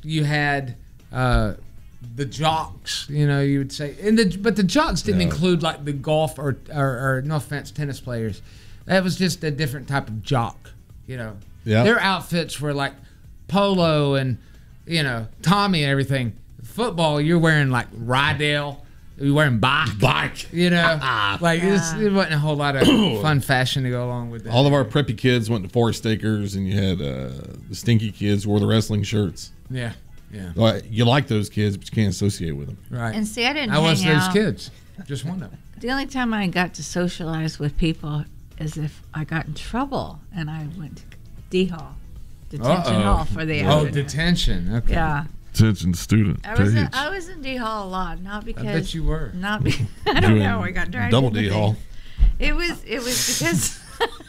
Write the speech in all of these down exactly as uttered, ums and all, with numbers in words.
you had uh, the jocks. You know, you would say, and the but the jocks didn't Yeah. include like the golf or, or or no offense, tennis players. That was just a different type of jock. You know, Yeah. their outfits were like polo and you know Tommy and everything. Football, you're wearing like Rydell. You're wearing bike. Bike. You know, like it's, Yeah. it wasn't a whole lot of fun fashion to go along with that. All of our preppy kids went to Forest Acres, and you had uh, the stinky kids wore the wrestling shirts. Yeah, yeah, Well, you like those kids, but you can't associate with them. right. And see, I didn't I was hang those out. kids. Just one of them. The only time I got to socialize with people is if I got in trouble and I went to D-Hall, detention Uh-oh. hall for the Oh, afternoon. detention. Okay. Yeah, Attention student I was in, Paige. I was in D-Hall a lot, not I because bet you were. not be, I don't know. I got dragged Double into D things. Hall. It was it was because.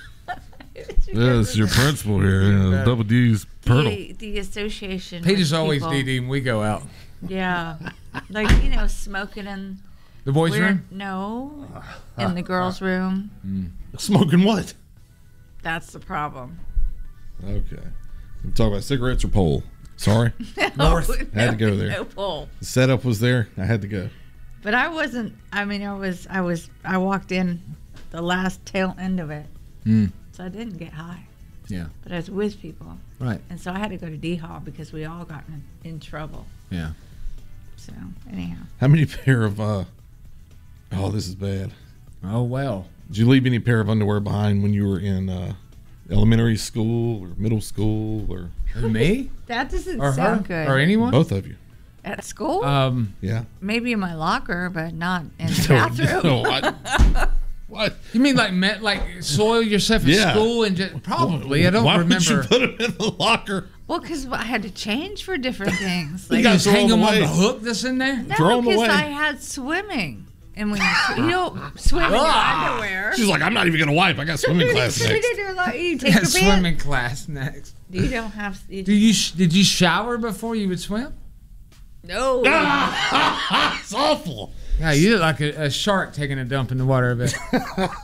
it was because Yeah, it's of your the- principal here. Yeah, Double D's Pirtle. the, the association. He with just always people. D D when we go out. Yeah, like you know, smoking in The boys' we're- room? No, in the girls' room. Smoking what? That's the problem. Okay. I'm talking about cigarettes or pole. Sorry. North. Had to go there. No pull. The setup was there. I had to go. But I wasn't. I mean, I was. I was. I walked in the last tail end of it, Mm. so I didn't get high. Yeah. But I was with people, Right. and so I had to go to D Hall because we all got in, in trouble. Yeah. So anyhow, How many pair of, uh, oh, this is bad. Oh, well. Did you leave any pair of underwear behind when you were in uh, elementary school or middle school or Who, me? that doesn't Or her? sound good. Or anyone? both of you? At school, Um, Yeah. maybe in my locker, but not in the bathroom. No, I- what? you mean like met, like soil yourself in Yeah. school and just probably I don't Why remember. would you put them in the locker? Well, because I had to change for different things. You You gotta just throw hang them them on away. the hook that's in there. throw no, 'em because away. I had swimming, and when you, you don't swim in your Ah. underwear, She's like, I'm not even going to wipe. I got swimming class Put it next. in your lo- you take Yeah, your pants. swimming class next. You don't have. You Do you sh- did you shower before you would swim? no. It's awful. Yeah, you look like a, a shark taking a dump in the water a bit.